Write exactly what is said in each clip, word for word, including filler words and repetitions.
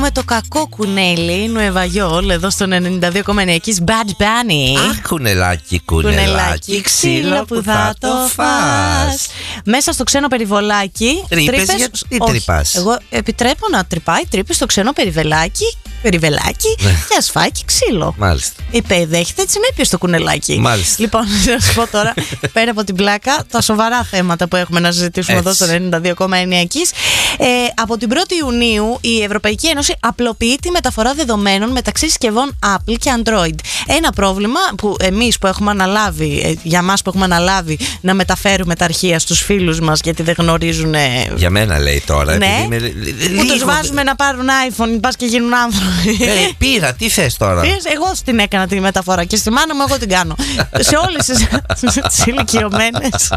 έχουμε το κακό κουνέλι Νουεβαγιόλ εδώ στον ενενήντα δύο κόμμα εννέα Kiss Bad Bunny. Αχ, κουνελάκι, κουνελάκι, κουνελάκι, ξύλο που θα το φας. Μέσα στο ξένο περιβολάκι. Τρύπες, για... τι τρυπάς? Εγώ επιτρέπω να τρυπάει τρύπες στο ξένο περιβελάκι. Περιβελάκι και ας φάει και ξύλο. Μάλιστα. Είπε, δέχεται τις συνέπειες στο κουνελάκι. Μάλιστα. Λοιπόν, να σας πω τώρα, πέρα από την πλάκα, τα σοβαρά θέματα που έχουμε να συζητήσουμε Έτσι. εδώ στον ενενήντα δύο κόμμα εννέα Kiss. Ε, από την πρώτη Ιουνίου η Ευρωπαϊκή Ένωση απλοποιεί τη μεταφορά δεδομένων μεταξύ συσκευών Apple και Android. Ένα πρόβλημα που εμείς που έχουμε αναλάβει, για μας που έχουμε αναλάβει να μεταφέρουμε τα αρχεία στους φίλους μας γιατί δεν γνωρίζουν. Για μένα λέει τώρα. Ναι. Είμαι... Που τους βάζουμε να πάρουν iPhone, πας και γίνουν άνθρωποι. Ε, πήρα, τι θες τώρα? Πήρες, εγώ την έκανα τη μεταφορά και στη μάνα μου εγώ την κάνω. Σε όλες τις ηλικιωμένες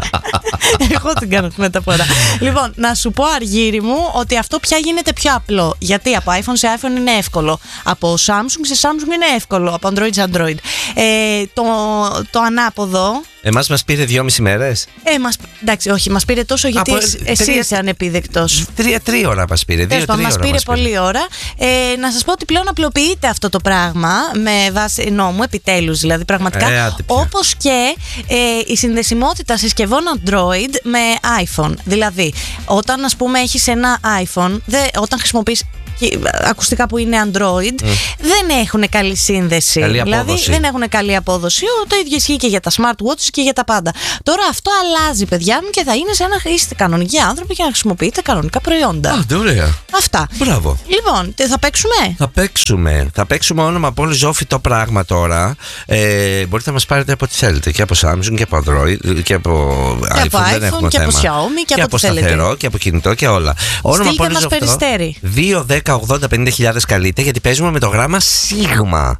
εγώ την κάνω τη μεταφορά. Λοιπόν, να σου πω Αργύρι μου ότι αυτό πια γίνεται πιο απλό. Γιατί από iPhone σε iPhone είναι εύκολο, από Samsung σε Samsung είναι εύκολο, από Android σε Android. ε, το, το ανάποδο. Εμάς μας πήρε δυόμιση μέρες. Ε, μας, εντάξει, όχι, μας πήρε τόσο γιατί Από, εσύ, εσύ τρία, είσαι ανεπίδεκτος. Τρία, τρία ώρα μας πήρε. Δύο, τρία μας ώρα πήρε μας πολύ πήρε. ώρα. Ε, να σας πω ότι πλέον απλοποιείται αυτό το πράγμα με βάση νόμου, επιτέλους δηλαδή πραγματικά. Ε, όπως και ε, η συνδεσιμότητα συσκευών Android με iPhone. Δηλαδή, όταν ας πούμε έχεις ένα iPhone, δε, όταν χρησιμοποιείς ακουστικά που είναι Android, mm. δεν έχουν καλή σύνδεση. Καλή δηλαδή απόδοση. δεν έχουν καλή απόδοση. Το ίδιο ισχύει και για τα smartwatches και για τα πάντα. Τώρα αυτό αλλάζει, παιδιά μου, και θα είναι σαν να είστε κανονικοί άνθρωποι και να χρησιμοποιείτε κανονικά προϊόντα. Α, ωραία. Αυτά. Μπράβο. Λοιπόν, θα παίξουμε. Θα παίξουμε. Θα παίξουμε όνομα από όλο ζώφιτο πράγμα τώρα. Ε, μπορείτε να μας πάρετε από ό,τι θέλετε. Και από Samsung και από Android και από και iPhone. Από δεν iPhone έχουμε και θέμα. από Xiaomi και, και από από ό,τι σταθερό θέλετε. και από κινητό και όλα. Όνομα Στείλτε μας ζώφιτο. Περιστέρι. δύο, δέκα, ογδόντα, πενήντα χιλιάδες καλείτε γιατί παίζουμε με το γράμμα Σίγμα.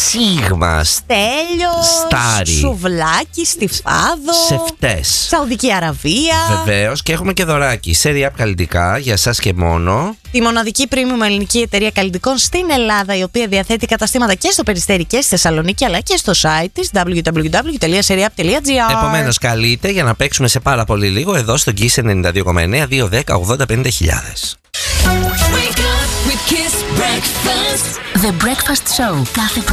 Σίγμα. Στέλιος, Στάρι. Σουβλάκι, Στιφάδο, Σεφτές. Σαουδική Αραβία. Βεβαίως, και έχουμε και δωράκι. Serie Up καλλιτικά για εσάς και μόνο. Τη μοναδική premium ελληνική εταιρεία καλλιτικών στην Ελλάδα, η οποία διαθέτει καταστήματα και στο Περιστέρι και στη Θεσσαλονίκη, αλλά και στο site της double-u double-u double-u τελεία serieup τελεία gr. Επομένως, καλείτε για να παίξουμε σε πάρα πολύ λίγο εδώ στο Kiss ενενήντα δύο κόμμα εννέα, δύο, δέκα, ογδόντα, πενήντα χιλιάδες. The Breakfast Show. Κάθε